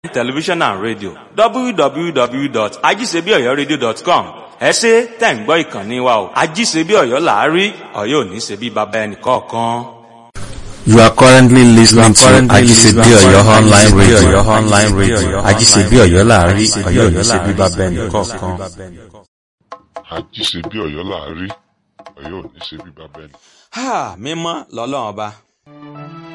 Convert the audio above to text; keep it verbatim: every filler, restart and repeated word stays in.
television and radio w w w dot ajisebiọyọradio dot com ẹ ṣé tẹ̀ ń gbọ́ ìkànnì wa o Ajíṣebí Ọ̀yọ́ là á rí, Ọ̀yọ́ ò ní ṣe bí baba ẹnì kọ̀ọ̀kan. You are currently listening to Ajisebi Ọ̀yọ́ online radio. Online radio. Ajisebi Ọ̀yọ́ là á rí, Ọ̀yọ́ ò ní ṣe bí baba ẹnì kọ̀ọ̀kan. Ajíṣebí Ọ̀yọ́ là á rí, Ọ̀yọ́ ò ní ṣe bí baba ẹnì. Ha, mímọ́ lọ́lọ́run ọba.